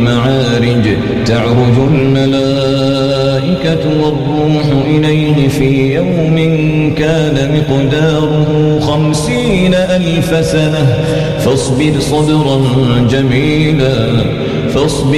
المعارج تعرج الملائكة والروح إليه في يوم كان مقداره 50,000 سنة فاصبر صبرا جميلا